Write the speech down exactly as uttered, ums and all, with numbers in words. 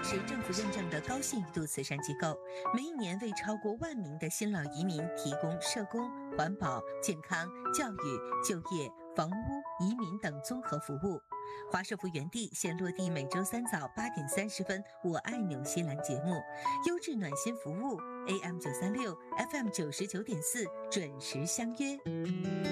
是政府认证的高信誉度慈善机构，每一年为超过万名的新老移民提供社工、环保、健康、教育、就业、房屋、移民等综合服务。华社福园地现落地每周三早八点三十分，我爱纽西兰节目，优质暖心服务 ，A M 九三六 ，F M 九十九点四，准时相约。